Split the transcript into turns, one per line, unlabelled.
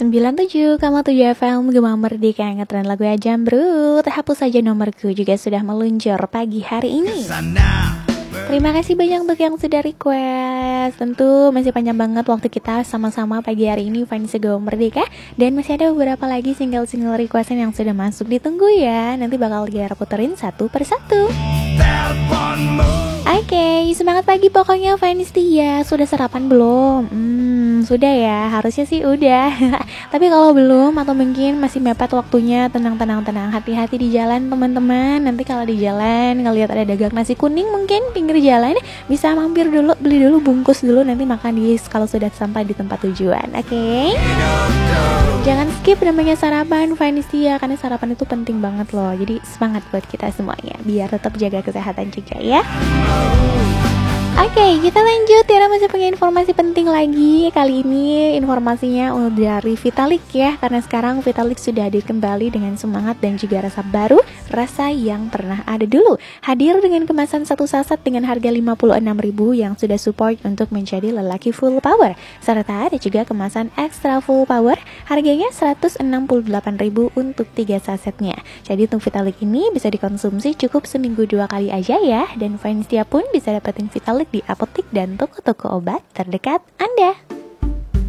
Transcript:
97,7 FM Gema Merdeka ngetren lagu ya Jambrut. Hapus saja nomorku juga sudah meluncur pagi hari ini. Terima kasih banyak untuk yang sudah request. Tentu masih panjang banget waktu kita sama-sama pagi hari ini fans Gema Merdeka. Dan masih ada beberapa lagi single-single requestan yang sudah masuk. Ditunggu ya, nanti bakal Tiara puterin satu persatu. Oke, semangat pagi pokoknya fans Tia. Sudah sarapan belum? Sudah ya, harusnya sih udah. Tapi kalau belum atau mungkin masih mepet waktunya, tenang. Hati-hati di jalan teman-teman. Nanti kalau di jalan ngelihat ada dagang nasi kuning mungkin pinggir jalan, bisa mampir dulu, beli dulu, bungkus dulu, nanti makan kalau sudah sampai di tempat tujuan. Oke? Jangan skip namanya sarapan fans Tia, karena sarapan itu penting banget loh. Jadi semangat buat kita semuanya, biar tetap jaga kesehatan juga ya. Oke, kita lanjut. Tiara masih punya informasi penting lagi. Kali ini informasinya dari Vitalik ya, karena sekarang Vitalik sudah hadir kembali dengan semangat dan juga rasa baru, rasa yang pernah ada dulu. Hadir dengan kemasan satu saset dengan harga 56.000 yang sudah support untuk menjadi lelaki full power. Serta ada juga kemasan extra full power, harganya 168.000 untuk 3 sasetnya. Jadi untuk Vitalik ini bisa dikonsumsi cukup seminggu 2 kali aja ya, dan fans Tia pun bisa dapetin Vitalik di apotek dan toko-toko obat terdekat Anda.